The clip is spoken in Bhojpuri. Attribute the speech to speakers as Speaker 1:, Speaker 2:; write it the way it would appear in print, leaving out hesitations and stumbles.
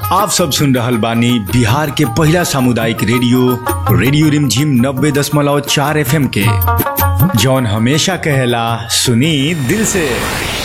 Speaker 1: आप सब सुन रहल बानी बिहार के पहला सामुदायिक रेडियो रिमझिम 90.4 FM के, जौन हमेशा कहेला सुनी दिल से।